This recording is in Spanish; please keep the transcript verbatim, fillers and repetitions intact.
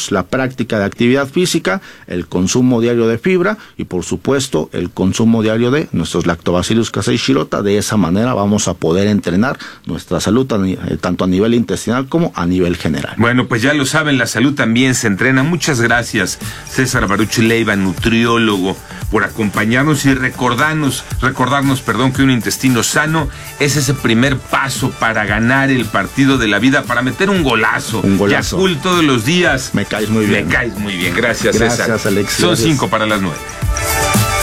es la práctica de actividad física, el consumo diario de fibra y por supuesto el consumo diario de nuestros Lactobacillus casei shirota. De esa manera vamos a poder entrenar nuestra salud tanto a nivel intestinal como a nivel general. Bueno, pues ya lo saben, la salud también se entrena. Muchas gracias, César Baruch Leiva, nutriólogo, por acompañarnos y recordarnos, recordarnos, perdón, que un intestino sano es ese primer paso para ganar el partido de la vida, para meter un golazo. Un golazo. Yakult todos los días. Me caes muy bien. Me caes muy bien. Gracias, Gracias, César. Alex. Son Gracias. cinco para las nueve.